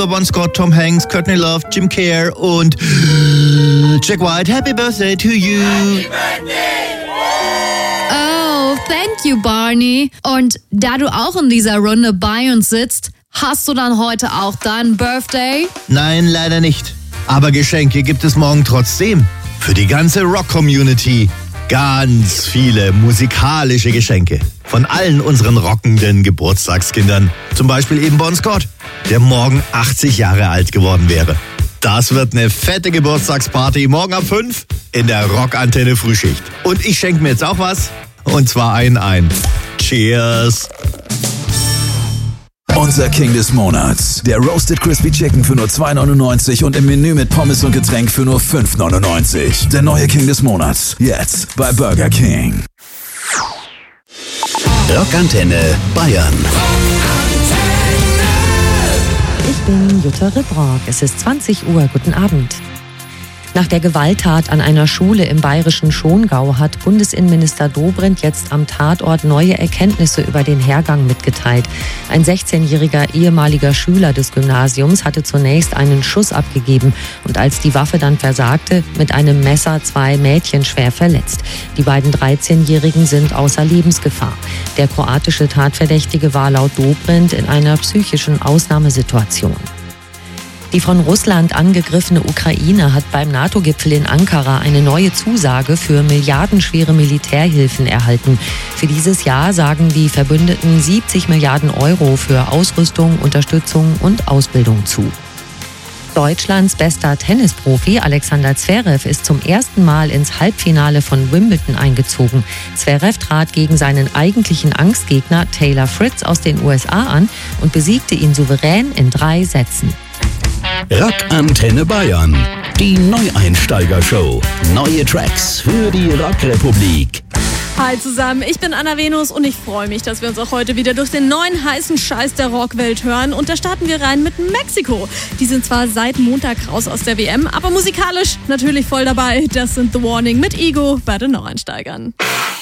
Bon Scott, Tom Hanks, Courtney Love, Jim Kerr und Jack White. Happy Birthday to you. Happy Birthday! Oh, thank you, Barney. Und da du auch in dieser Runde bei uns sitzt, hast du dann heute auch deinen Birthday? Nein, leider nicht. Aber Geschenke gibt es morgen trotzdem. Für die ganze Rock-Community. Ganz viele musikalische Geschenke. Von allen unseren rockenden Geburtstagskindern. Zum Beispiel eben Bon Scott, der morgen 80 Jahre alt geworden wäre. Das wird eine fette Geburtstagsparty morgen ab 5 in der Rockantenne Frühschicht. Und ich schenke mir jetzt auch was. Und zwar ein. Cheers! Unser King des Monats. Der Roasted Crispy Chicken für nur 2,99 und im Menü mit Pommes und Getränk für nur 5,99. Der neue King des Monats. Jetzt bei Burger King. Rockantenne Bayern. Ich bin Jutta Ribrock. Es ist 20 Uhr. Guten Abend. Nach der Gewalttat an einer Schule im bayerischen Schongau hat Bundesinnenminister Dobrindt jetzt am Tatort neue Erkenntnisse über den Hergang mitgeteilt. Ein 16-jähriger ehemaliger Schüler des Gymnasiums hatte zunächst einen Schuss abgegeben und als die Waffe dann versagte, mit einem Messer 2 Mädchen schwer verletzt. Die beiden 13-Jährigen sind außer Lebensgefahr. Der kroatische Tatverdächtige war laut Dobrindt in einer psychischen Ausnahmesituation. Die von Russland angegriffene Ukraine hat beim NATO-Gipfel in Ankara eine neue Zusage für milliardenschwere Militärhilfen erhalten. Für dieses Jahr sagen die Verbündeten 70 Milliarden Euro für Ausrüstung, Unterstützung und Ausbildung zu. Deutschlands bester Tennisprofi Alexander Zverev ist zum ersten Mal ins Halbfinale von Wimbledon eingezogen. Zverev trat gegen seinen eigentlichen Angstgegner Taylor Fritz aus den USA an und besiegte ihn souverän in 3 Sätzen. Rockantenne Bayern. Die Neueinsteiger-Show. Neue Tracks für die Rockrepublik. Hi zusammen, ich bin Anna Venus und ich freue mich, dass wir uns auch heute wieder durch den neuen heißen Scheiß der Rockwelt hören. Und da starten wir rein mit Mexiko. Die sind zwar seit Montag raus aus der WM, aber musikalisch natürlich voll dabei. Das sind The Warning mit Ego bei den Neueinsteigern.